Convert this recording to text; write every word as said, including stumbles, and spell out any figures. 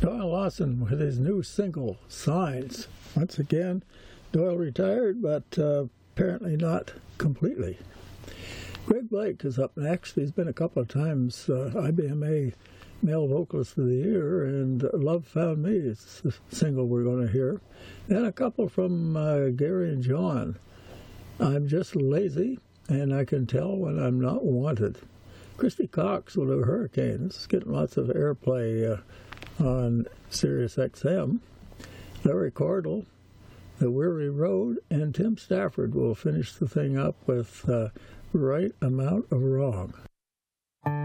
Doyle Lawson with his new single, Signs. Once again, Doyle retired, but uh, apparently not completely. Greg Blake is up next. He's been a couple of times uh, I B M A Male Vocalist of the Year, and Love Found Me is the single we're going to hear. And a couple from uh, Gary and John. I'm Just Lazy, and I Can Tell When I'm Not Wanted. Christy Cox with the Hurricanes is getting lots of airplay uh, on Sirius X M. Larry Cordell, The Weary Road, and Tim Stafford will finish the thing up with uh, Right Amount of Wrong.